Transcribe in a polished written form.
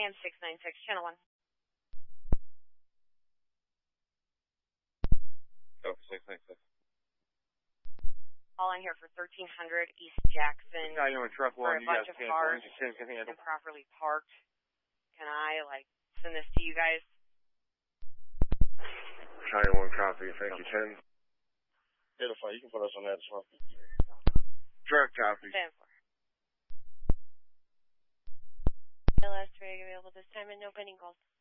Sam 696, channel 1. Oh, 696. All in here for 1300 East Jackson. Now you're in truck for one. a bunch of cars improperly parked. Can I, send this to you guys? China 1 copy. Thank you, 10. Beautiful. You can put us on that as well. Direct copy. 10-4. LS rig available this time and no pending calls.